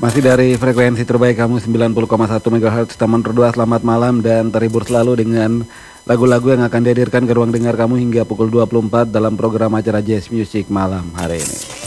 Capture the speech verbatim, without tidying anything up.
Masih dari frekuensi terbaik kamu sembilan puluh koma satu megahertz Taman Berdua. Selamat malam dan terhibur selalu dengan lagu-lagu yang akan dihadirkan ke ruang dengar kamu hingga pukul dua puluh empat dalam program acara Jazz Music malam hari ini.